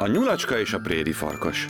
A nyulacska és a préri farkas.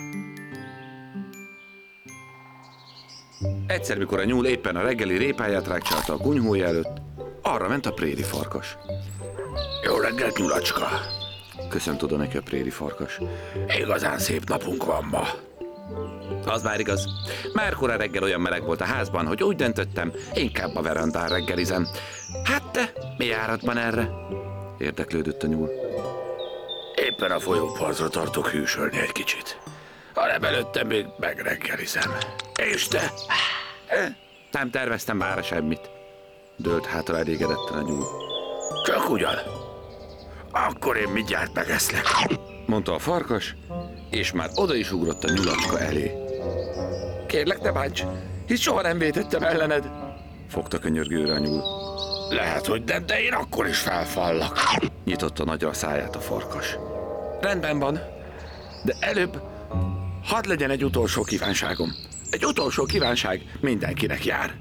Egyszer, mikor a nyúl éppen a reggeli répáját rákcsálta a kunyhója előtt, arra ment a préri farkas. Jó reggelt, nyulacska! Köszönt oda neki a préri farkas. Igazán szép napunk van ma. Az már igaz. Már korán reggel olyan meleg volt a házban, hogy úgy döntöttem, inkább a verandán reggelizem. Hát te, mi áradban erre? Érdeklődött a nyúl. Éppen a folyópartra tartok hűsölni egy kicsit. Hanem előtte még megreggelizem. És te? Nem terveztem mára semmit. Dőlt hátra elégedetten a nyúl. Csak ugyan. Akkor én mindjárt megeszlek. Mondta a farkas, és már oda is ugrott a nyulacska elé. Kérlek, ne bánts, hisz soha nem vétettem ellened. Fogta könyörgőre a nyúl. Lehet, hogy nem, de én akkor is felfallak. Nyitotta nagyra a száját a farkas. Rendben van, de előbb hadd legyen egy utolsó kívánságom. Egy utolsó kívánság mindenkinek jár.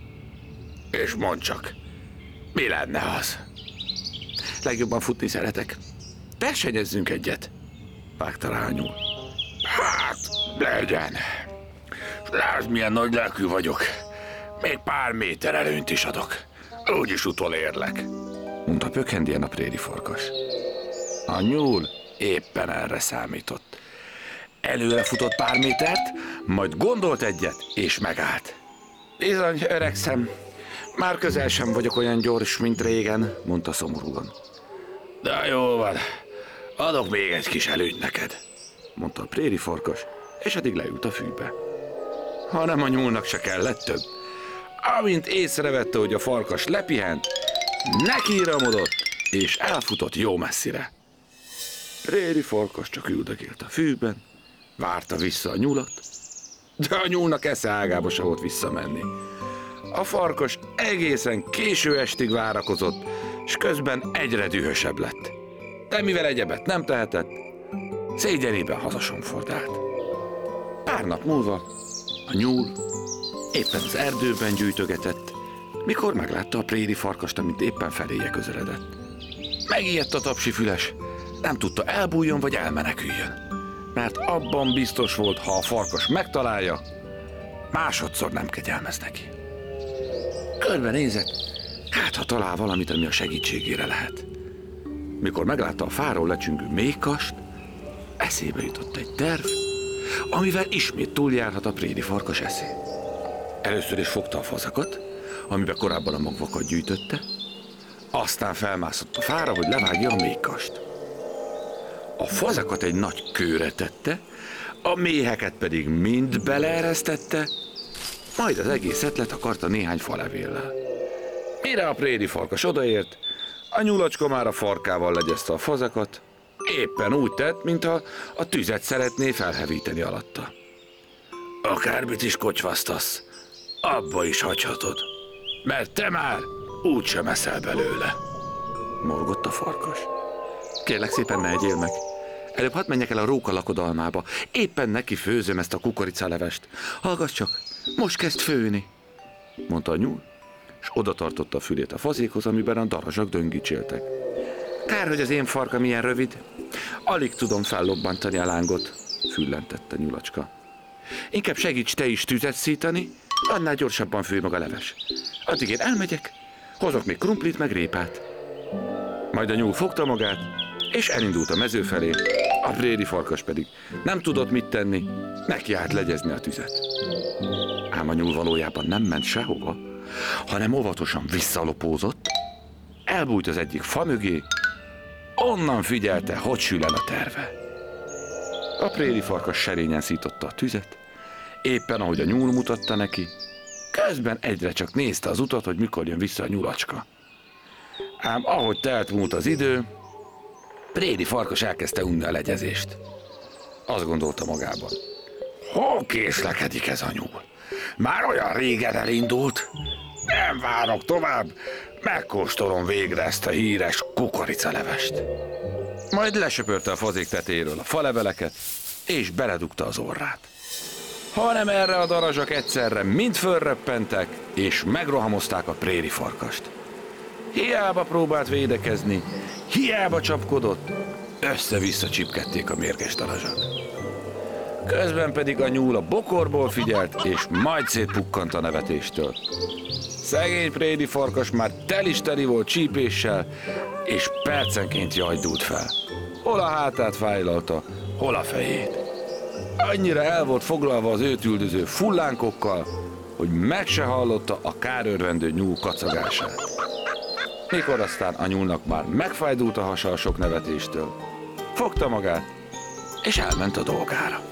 És mondd csak, mi lenne az? Legjobban futni szeretek. Versenyezzünk egyet, vágta rá a nyúl. Hát, legyen. Lásd, milyen nagy lelkű vagyok. Még pár méter előnyt is adok. Úgyis utolérlek, mondta pökhendien a préri farkas. A nyúl éppen erre számított. Előre futott pár métert, majd gondolt egyet, és megállt. Bizony, öregszem. Már közel sem vagyok olyan gyors, mint régen, mondta szomorúan. De jó van, adok még egy kis előnyt neked, mondta a préri farkas, és addig leült a fűbe. Hanem a nyúlnak se kellett több. Amint észrevette, hogy a farkas lepihent, nekiramodott, és elfutott jó messzire. Préri farkas csak üldögélt a fűben, várta vissza a nyulat, de a nyúlnak esze ágába se volt visszamenni. A farkas egészen késő estig várakozott, és közben egyre dühösebb lett. De mivel egyebet nem tehetett, szégyenében hazasomfordált. Pár nap múlva a nyúl éppen az erdőben gyűjtögetett, mikor meglátta a préri farkast, amint éppen feléje közeledett. Megijedt a tapsifüles, nem tudta elbújjon vagy elmeneküljön, mert abban biztos volt, ha a farkas megtalálja, másodszor nem kegyelmez neki. Körbenézett, hát ha talál valamit, ami a segítségére lehet. Mikor meglátta a fáról lecsüngő méhkast, eszébe jutott egy terv, amivel ismét túljárhat a préri farkas eszén. Először is fogta a fazakat, amiben korábban a magvakat gyűjtötte, aztán felmászott a fára, hogy levágja a méhkast. A fazakat egy nagy kőre tette, a méheket pedig mind beleeresztette, majd az egészet letakarta néhány falevéllel. Mire a préri farkas odaért, a nyulacska már a farkával legyezte a fazakat, éppen úgy tett, mintha a tüzet szeretné felhevíteni alatta. Akármit is kocsvasztasz, abba is hagyhatod, mert te már úgysem eszel belőle, morgott a farkas. Kérlek szépen, ne egyél meg. Előbb hadd menjek el a róka lakodalmába. Éppen neki főzöm ezt a kukoricalevest. Hallgass csak, most kezd főni, mondta a nyúl, és oda tartotta a fülét a fazékhoz, amiben a darazsak döngítséltek. Kár, hogy az én farkam ilyen rövid. Alig tudom fellobbantani a lángot, füllentette nyulacska. Inkább segíts te is tüzet szítani, annál gyorsabban főj meg a leves. Addig én elmegyek, hozok még krumplit meg répát. Majd a nyúl fogta magát, és elindult a mező felé, a préri farkas pedig nem tudott mit tenni, neki állt legyezni a tüzet. Ám a nyúl valójában nem ment sehova, hanem óvatosan visszalopózott, elbújt az egyik fa mögé, onnan figyelte, hogy sül el a terve. A préri farkas serényen szította a tüzet, éppen ahogy a nyúl mutatta neki, közben egyre csak nézte az utat, hogy mikor jön vissza a nyulacska. Ám ahogy telt múlt az idő, préri farkas elkezdte unni a legyezést. Azt gondolta magában. Hol késlekedik ez a nyúl? Már olyan régen elindult. Nem várok tovább, megkóstolom végre ezt a híres kukoricalevest. Majd lesöpörte a fazék tetéről a faleveleket, és beledugta az orrát. Hanem erre a darazsak egyszerre mind fölröppentek, és megrohamozták a préri farkast. Hiába próbált védekezni, hiába csapkodott, össze-vissza csipkedték a mérges darazsak. Közben pedig a nyúl a bokorból figyelt, és majd szétpukkant a nevetéstől. Szegény prédi farkas már teli volt csípéssel, és percenként jajdult fel. Hol a hátát fájlalta, hol a fejét. Annyira el volt foglalva az őt üldöző fullánkokkal, hogy meg se hallotta a kárörvendő nyúl kacagását. Mikor aztán a nyúlnak már megfájdult a hasa a sok nevetéstől, fogta magát, és elment a dolgára.